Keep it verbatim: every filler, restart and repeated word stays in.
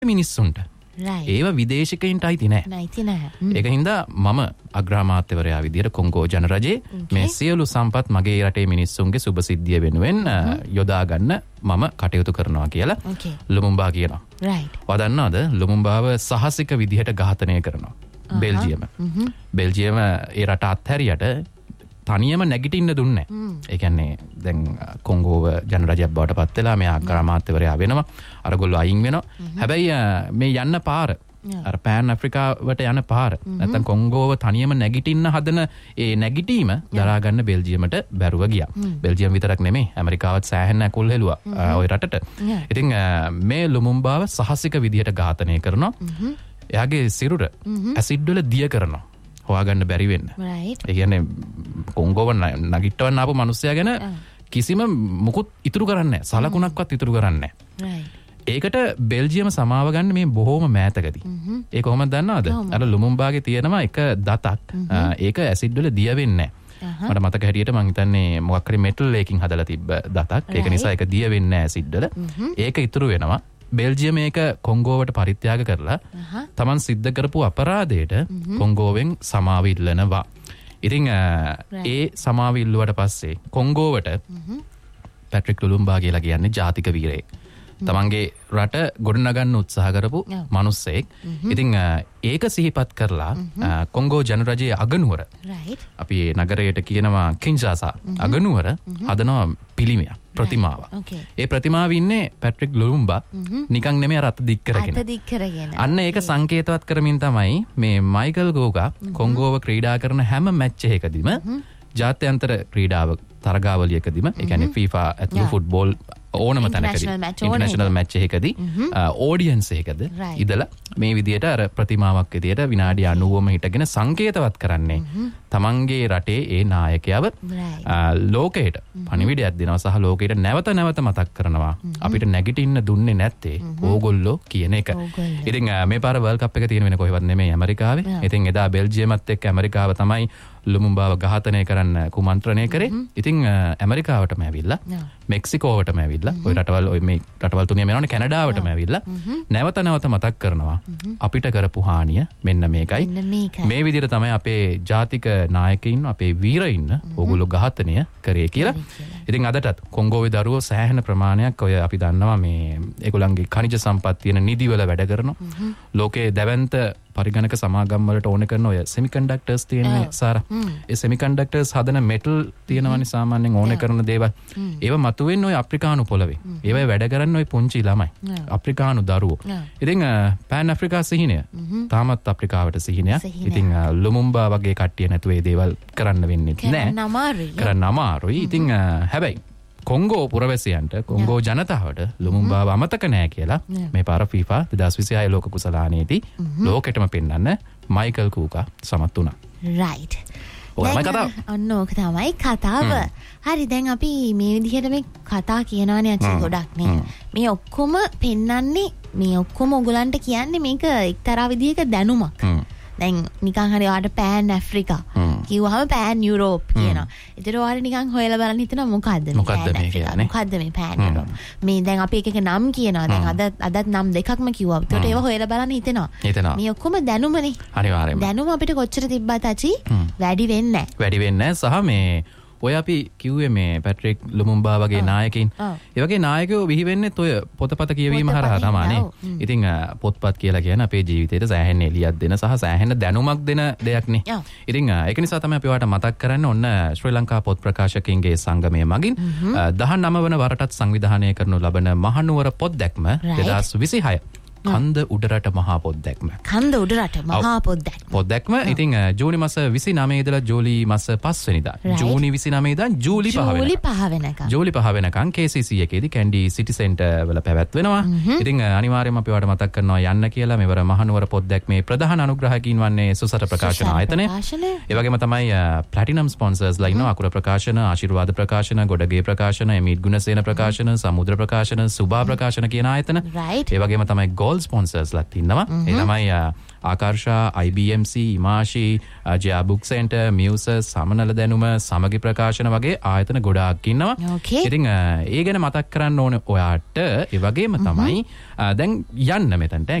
මිනිස්සුන්ට. ඒව විදේශිකයින්ට අයිති නෑ. නැති නෑ. ඒක හින්දා මම අග්‍රාමාත්‍යවරයා විදියට කොංගෝ ජනරජයේ මේ සියලු සම්පත් මගේ රටේ මිනිස්සුන්ගේ සුබ සිද්ධිය වෙනුවෙන් යොදා ගන්න මම කටයුතු කරනවා කියලා ලුමුම්බා කියනවා. right. වදන්නවද ලුමුම්බාව සාහසික විදිහට ඝාතනය කරනවා. බෙල්ජියම. බෙල්ජියම ඒ රට අත්හැරියට තනියම නැගිටින්න දුන්නේ නැහැ. ඒ කියන්නේ දැන් කොංගෝව ජනරජයක් බවට පත් වෙලා මේ අග්‍රාමාත්‍යවරයා වෙනවා. අරගොල්ලෝ අයින් වෙනවා. හැබැයි මේ යන්න පාර අර පෑන් ඇෆ්‍රිකාවට යන පාර නැත්නම් කොංගෝව තනියම නැගිටින්න හදන ඒ නැගිටීම දරා ගන්න බෙල්ජියමට බැරුව ගියා. බෙල්ජියම විතරක් නෙමෙයි ඇමරිකාවත් සෑහෙන අකුල් හෙළුවා ওই රටට. ඉතින් මේ ලුමුම්බාව සාහසික විදිහට ඝාතනය කරනවා. එයාගේ සිරුර ඇසිඩ් වල දිය කරනවා. හොයාගන්න බැරි වෙන්න. ඒ කියන්නේ කොංගෝව නගිටවන්න ආපු මිනිස්සයා ගැන කිසිම මුකුත් ඉතුරු කරන්නේ නැහැ. සලකුණක්වත් ඉතුරු කරන්නේ නැහැ. ඒකට බෙල්ජියම සමාව ගන්න මේ බොහොම මෑතකදී. ඒ කොහොමද දන්නවද? අර ලුමුම්බාගේ තියෙනවා එක දතක්. ඒක ඇසිඩ් වල දිය වෙන්නේ නැහැ. මට මතක හැටියට මං හිතන්නේ මොකක් හරි මෙටල් එකකින් හදලා තිබ්බ දතක්. ඒක නිසා ඒක දිය වෙන්නේ නැහැ ඇසිඩ් වල. ඒක ඉතුරු වෙනවා. බෙල්ජියම මේක කොංගෝවට පරිත්‍යාග කරලා තමන් සිද්ධ කරපු අපරාධයට කොංගෝවෙන් සමාව ඉල්ලනවා. ඉතින් ඒ සමාව ඉල්ලුවට පස්සේ කොංගෝවට පැට්‍රික් ලුමුම්බා කියලා කියන්නේ ජාතික වීරයෙක්. තමන්ගේ රට ගොඩනගන්න උත්සාහ කරපු මිනිස්සෙක්. ඉතින් ඒක සිහිපත් කරලා කොංගෝ ජනරජයේ අගනුවර අපි නගරයට කියනවා කින්ෂාසා අගනුවර හදනවා පිළිමයක් ප්‍රතිමාවක්. ඒ ප්‍රතිමාව ඉන්නේ පැට්‍රික් ලුමුම්බා නිකන් නෙමෙයි අර අත දික් කරගෙන. අත දික් කරගෙන. අන්න ඒක සංකේතවත් කරමින් තමයි මේ මයිකල් ගෝගා කොංගෝව ක්‍රීඩා කරන හැම මැච් එකකදීම ජාත්‍යන්තර ක්‍රීඩාව තරගාවලියකදීම ඒ කියන්නේ FIFA ඇතුළු ෆුට්බෝල් ඕනම තැනකදී ඉන්ටර්නැෂනල් මැච් එකකදී ඔඩියන්ස් එකකද ඉදලා මේ විදියට අර ප්‍රතිමාවක් විදියට විනාඩි අනූවම හිටගෙන සංකේතවත් කරන්නේ තමන්ගේ රටේ ඒ නායකයව ලෝකයට පණිවිඩයක් දෙනවා සහ ලෝකයට නැවත නැවත මතක් කරනවා අපිට නැගිටින්න දුන්නේ නැත්තේ ඕගොල්ලෝ කියන එක. ඉතින් මේ පාර වර්ල්ඩ් කප් එක තියෙන වෙන කොහෙවත් නෙමෙයි ඇමරිකාවේ. ඉතින් එදා බෙල්ජියමත් එක්ක ඇමරිකාව තමයි ලුමුම්බාව ඝාතනය කරන්න කුමන්ත්‍රණය කරේ. ඉතින් ඇමරිකාවටම ඇවිල්ලා මෙක්සිකෝවටම ඇවිල්ලා ඔය රටවල් ඔය මේ රටවල් තුනේ යනවනේ කැනඩාවටම ඇවිල්ලා නැවත නැවත මතක් කරනවා අපිට කරපු හානිය මෙන්න මේකයි. මේ විදිහට තමයි අපේ ජාතික නායකයින් අපේ වීරයින් ඕගොල්ලෝ ඝාතනය කරේ කියලා. ඉතින් අදටත් කොංගෝවේ දරුවෝ සෑහෙන ප්‍රමාණයක් ඔය අපි දන්නවා මේ ඒගොල්ලන්ගේ ඛනිජ සම්පත් තියෙන නිදිවල වැඩ කරනවා. ලෝකයේ දැවැන්ත පරිගණක සමාගම් වලට ඕන කරන ඔය සෙමිකන්ඩක්ටර්ස් තියෙන්නේ සාරා. ඒ සෙමිකන්ඩක්ටර්ස් හදන මෙටල් තියෙනවනේ සාමාන්‍යයෙන් ඕන කරන දේවල්. ඒව මතුවෙන්නේ ඔය අප්‍රිකානු පොළවේ. ඒවයි වැඩ කරන්නේ ඔය පුංචි ළමයි. අප්‍රිකානු දරුවෝ. ඉතින් පෑන් ඇෆ්‍රිකා සිහිනය තාමත් අප්‍රිකාවට සිහිනයක්. ඉතින් ලුමුම්බා වගේ කට්ටිය නැතුව ඒ දේවල් කරන්න වෙන්නේ නැහැ. කරන්න අමාරුයි. කරන්න අමාරුයි. ඉතින් හැබැයි කොංගෝ පුරවැසියන්ට කොංගෝ ජනතාවට ලුමුම්බාව අමතක නෑ කියලා මේ පාර FIFA දෙදාස් විසිහය ලෝක කුසලානයේදී ලෝකෙටම පෙන්වන්න මයිකල් කූකා සමත් වුණා. right. ඔයමයි කතාව. ඔන්න ඕක තමයි කතාව. හරි දැන් අපි මේ විදිහට මේ කතා කියනවානේ අච්චි ගොඩක් නේ. මේ ඔක්කොම පෙන්වන්නේ මේ ඔක්කොම ඔයගලන්ට කියන්නේ මේක එක්තරා විදිහක දැනුමක්. දැන් නිකන් හරි ඔයාලට පෑන් ඇෆ්‍රිකා කිව්වහම පෑන් යුරෝප් කියනවා. ඒතර ඔයාලා නිකන් හොයලා බලන්න හිතනවා මොකද්ද මේ මොකද්ද මේ කියන්නේ? මොකද්ද මේ පෑන් යුරෝප්? මේ දැන් අපි එක එක නම් කියනවා. දැන් අද අදත් නම් දෙකක්ම කිව්වා. ඒතර ඒව හොයලා බලන්න හිතෙනවා. මේ ඔක්කොම දැනුමනේ. අනිවාර්යයෙන්ම. දැනුම අපිට කොච්චර තිබ්බත් අචි වැඩි වෙන්නේ නැහැ. වැඩි වෙන්නේ නැහැ සහ මේ ඔය අපි කිව්වේ මේ පැට්‍රික් ලුමුම්බා වගේ නායකයින් ඒ වගේ නායකයෝ බිහි වෙන්නේත් ඔය පොතපත කියවීම හරහා තමයිනේ. ඉතින් පොත්පත් කියලා කියන්නේ අපේ ජීවිතේට සෑහෙන එළියක් දෙන සහ සෑහෙන දැනුමක් දෙන දෙයක්නේ. ඉතින් ඒක නිසා තමයි අපි ඔයාලට මතක් කරන්නේ ඔන්න ශ්‍රී ලංකා පොත් ප්‍රකාශකයින්ගේ සංගමය මගින් දහනවය වන වරටත් සංවිධානය කරනු ලබන මහනුවර පොත් දැක්ම දෙදාස් විසිහය කන්ද උඩරට මහා පොත් දැක්ම. කන්ද උඩරට මහා පොත් දැක්ම. පොත් දැක්ම ඉතින් ජූනි මාස විසිනවය ඉඳලා ජූලි මාස පහ වෙනිදා. ජූනි විසිනවය ඉඳන් ජූලි පහ වෙනකම්. ජූලි පහ වෙනකම්. ජූලි පහ වෙනකම් කේ සී සී එකේදී කැන්ඩි සිටි සෙන්ටර් වල පැවැත්වෙනවා. ඉතින් අනිවාර්යයෙන්ම අපි ඔයාලට මතක් කරනවා යන්න කියලා මෙවර මහනුවර පොත් දැක්මේ ප්‍රධාන අනුග්‍රහකයින් වන්නේ සුසර ප්‍රකාශන ආයතනය. ඒ වගේම තමයි ප්ලැටිනම් ස්පොන්සර්ස්ලා ඉන්නවා අකුර ප්‍රකාශන, ආශිර්වාද ප්‍රකාශන, ගොඩගේ ප්‍රකාශන, එමීට් ගුණසේන ප්‍රකාශන, සමුද්‍ර ප්‍රකාශන, සුභා ප්‍රකාශන කියන ආයතන. ඒ වගේම තමයි ගෝල් ස්පොන්සර්ස්ලත් ඉන්නවා. ඒ තමයි Akarsha, I B M C, ඉමාෂි, Jaya book centre, මියුසස්, සමනල දැනුම, සමගි ප්‍රකාශන වගේ ආයතන ගොඩාක් ඉන්නවා. Okay. ඉතින් ඒ ගැන මතක් කරන්න ඕනේ ඔයාට. ඒ වගේම තමයි දැන් යන්න මෙතනට